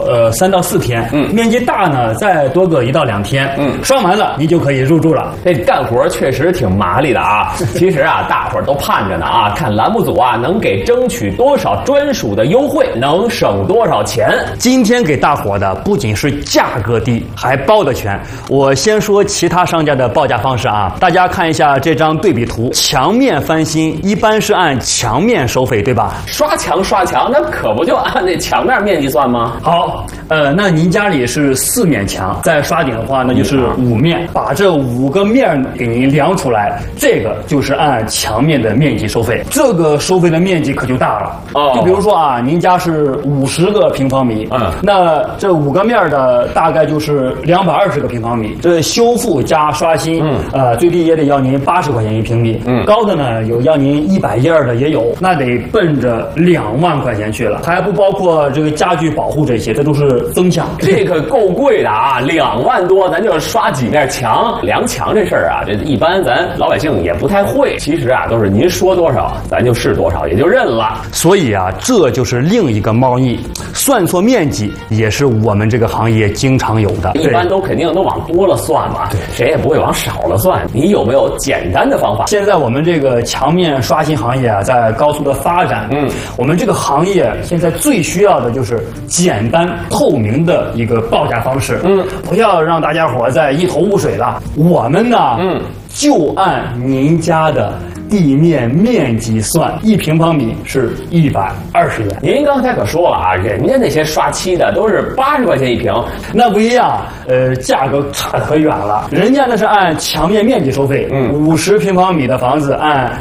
3到4天，面积大呢再多个1到2天，刷完了你就可以入住了。 这干活确实挺麻利的啊。其实啊，大伙儿都盼着呢啊，看栏目组啊能给争取多少专属的优惠，能省多少钱。 今天给大伙的不仅是价格低，还包得全。我先说其他商家的报价方式啊，大家看一下这张对比图，墙面翻新一般是按墙面收费，对吧？ 刷墙，那可不就按那墙面面积算吗？ 好，那您家里是4面墙，再刷顶的话，那就是5面，把这5个面给您量出来，这个就是按墙面的面积收费。这个收费的面积可就大了哦。就比如说啊，您家是50个平方米，那这5个面的大概就是220个平方米。这修复加刷新，最低也得要您80块钱1平米，高的呢有要您110的也有，那得奔着2万块钱去了，还不包括这个家具保护这些，这都是增项。 这可够贵的啊，2万多，咱就刷几面墙，量墙这事儿啊，这一般咱老百姓也不太会。其实啊，都是您说多少，咱就是多少，也就认了。 所以啊，这就是另一个猫腻，算错面积也是我们这个行业经常有的。 一般都肯定都往多了算嘛，谁也不会往少了算。你有没有简单的方法？ 现在我们这个墙面刷新行业啊，在高速的发展。我们这个行业现在最需要的就是简单透明的一个报价方式。不要让大家伙再一头雾水了。我们呢，就按您家的地面面积算，1平方米是120元。 您刚才可说了啊，人家那些刷漆的都是80块钱1平， 那不一样，价格差得可远了。人家那是按墙面面积收费，50平方米的房子按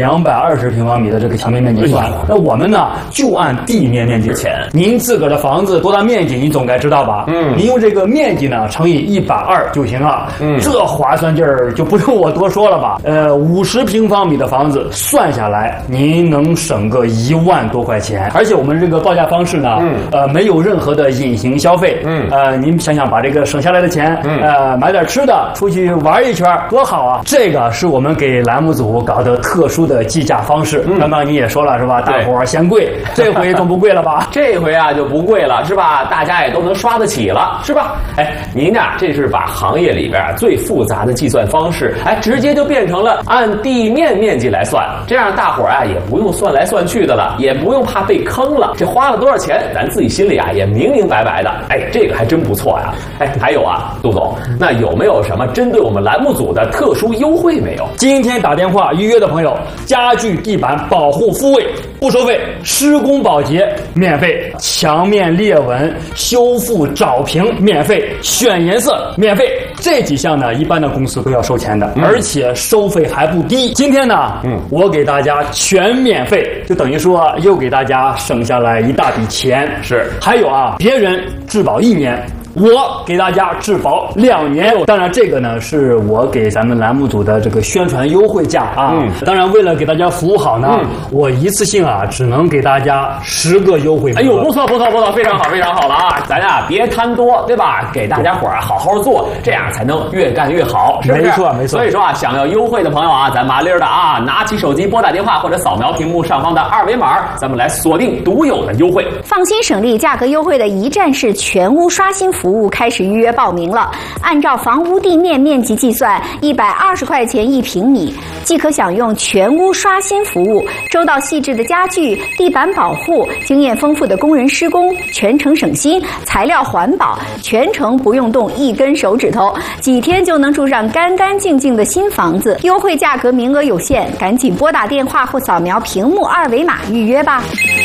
220平方米的这个墙面面积算。那我们呢就按地面面积钱。您自个儿的房子多大面积，您总该知道吧？您用这个面积呢乘以120就行了。这划算劲儿就不用我多说了吧。50平方米的房子算下来，您能省个1万多块钱。而且我们这个报价方式呢，没有任何的隐形消费。您想想把这个省下来的钱，买点吃的，出去玩一圈，多好啊！这个是我们给栏目组搞的特殊的计价方式。刚刚你也说了是吧？大伙儿嫌贵，这回总不贵了吧？ 这回啊就不贵了是吧？大家也都能刷得起了是吧？哎，您啊这是把行业里边最复杂的计算方式，直接就变成了按地面面积来算，这样大伙儿啊也不用算来算去的了，也不用怕被坑了。这花了多少钱，咱自己心里啊也明明白白的。这个还真不错呀。还有啊，杜总，那有没有什么针对我们栏目组的特殊优惠没有？ 今天打电话预约的朋友，家具地板保护复位不收费，施工保洁免费，墙面裂纹修复找平免费，选颜色免费。这几项呢，一般的公司都要收钱的，而且收费还不低。今天呢，我给大家全免费，就等于说又给大家省下来一大笔钱。 是， 还有啊，别人质保1年。我给大家质保2年，当然这个呢是我给咱们栏目组的这个宣传优惠价啊。当然为了给大家服务好呢，我一次性啊只能给大家10个优惠。 不错，非常好了啊！咱呀别贪多，对吧？给大家伙儿好好做，这样才能越干越好，是不是？ 没错。 所以说啊，想要优惠的朋友啊，咱麻利的啊，拿起手机拨打电话或者扫描屏幕上方的2维码，咱们来锁定独有的优惠。 放心省力，价格优惠的一站式全屋刷新服务开始预约报名了。按照房屋地面面积计算，120块钱1平米，即可享用全屋刷新服务，周到细致的家具、地板保护，经验丰富的工人施工，全程省心，材料环保，全程不用动1根手指头，几天就能住上干干净净的新房子。优惠价格名额有限，赶紧拨打电话或扫描屏幕2维码预约吧。